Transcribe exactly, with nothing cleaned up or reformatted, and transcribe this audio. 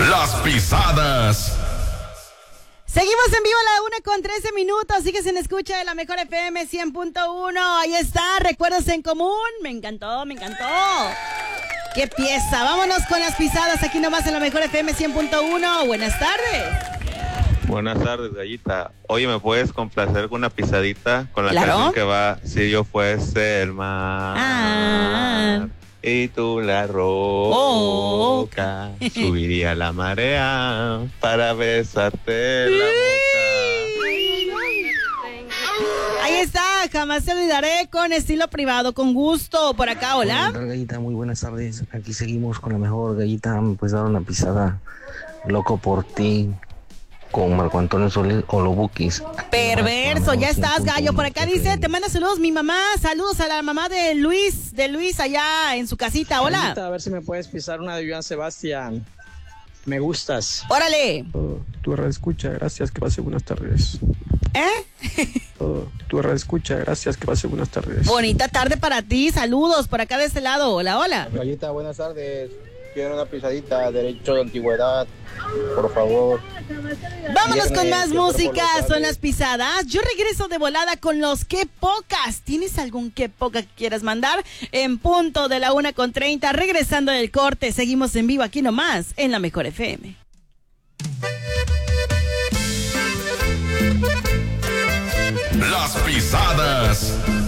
Las pisadas. Seguimos en vivo a la una con trece minutos. Sigue sin escucha de la mejor F M cien punto uno. Ahí está, recuerdos en común. Me encantó, me encantó. ¡Qué pieza! Vámonos con las pisadas aquí nomás en la mejor F M cien punto uno. Buenas tardes. Buenas tardes, Gallita. Oye, ¿me puedes complacer con una pisadita? Con la ¿Claro? canción que va, si yo fuese el mar. Ah. Y tú la roca. Oh. Subiría la marea para besarte la boca. Ahí está, jamás te olvidaré con estilo privado, con gusto. Por acá, hola. Hola, Gallita, muy buenas tardes. Aquí seguimos con la mejor, Gallita. Me puedes dar una pisada. Loco por ti. Con Marco Antonio Solís Olobuquis. Perverso, ya estás, gallo. Por acá dice, te manda saludos mi mamá. Saludos a la mamá de Luis, de Luis allá en su casita. Hola. Gallita, a ver si me puedes pisar una de Joan Sebastián. Me gustas. Órale. Oh, tu radio escucha, gracias, que pase buenas tardes. ¿Eh? Oh, tu radio escucha, gracias, que pase buenas tardes. Bonita tarde para ti. Saludos por acá de este lado. Hola, hola. Gallita, buenas tardes. Quiero una pisadita, derecho de antigüedad, por favor. Vámonos con Viernes, más siempre música, por los son labios. las pisadas. Yo regreso de volada con los que pocas. ¿Tienes algún que poca que quieras mandar? En punto de la una con treinta, regresando del corte, seguimos en vivo aquí nomás, en la mejor F M. Las pisadas.